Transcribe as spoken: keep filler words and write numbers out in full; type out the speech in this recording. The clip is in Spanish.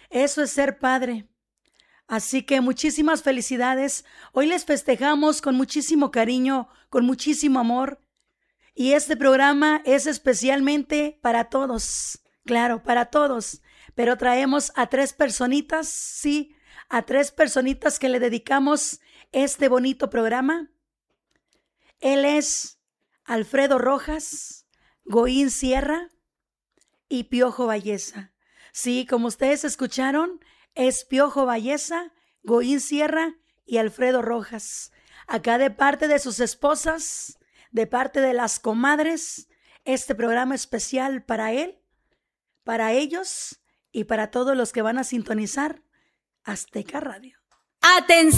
Eso es ser padre. Así que muchísimas felicidades. Hoy les festejamos con muchísimo cariño, con muchísimo amor. Y este programa es especialmente para todos. Claro, para todos. Pero traemos a tres personitas, sí, a tres personitas que le dedicamos este bonito programa. Él es Alfredo Rojas, Goín Sierra y Piojo Valleza. Sí, como ustedes escucharon, es Piojo Valleza, Goín Sierra y Alfredo Rojas. Acá de parte de sus esposas, de parte de las comadres, este programa especial para él, para ellos y para todos los que van a sintonizar Azteca Radio. ¡Atención!